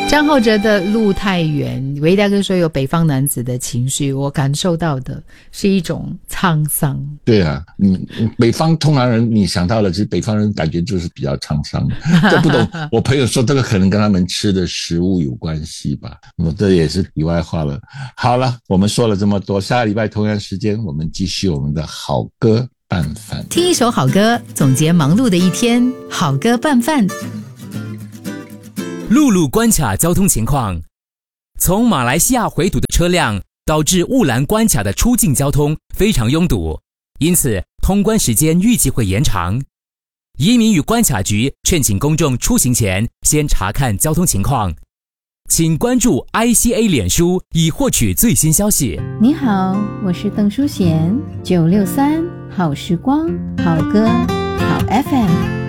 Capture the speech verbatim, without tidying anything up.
张浩哲的路太远，维大哥说有北方男子的情绪，我感受到的是一种沧桑。 对啊，你北方通常人你想到了，其实北方人感觉就是比较沧桑。这不懂，我朋友说这个可能跟他们吃的食物有关系吧，我这也是题外话了。好了，我们说了这么多，下个礼拜同样时间我们继续我们的好歌拌饭， 听一首好歌，总结忙碌的一天，好歌拌饭。 陆路关卡交通情况，从马来西亚回堵的车辆导致雾兰关卡的出境交通非常拥堵，因此通关时间预计会延长。移民与关卡局劝请公众出行前先查看交通情况，请关注 I C A 脸书以获取最新消息。 你好，我是邓淑贤，九六三好时光，好歌，好 F M。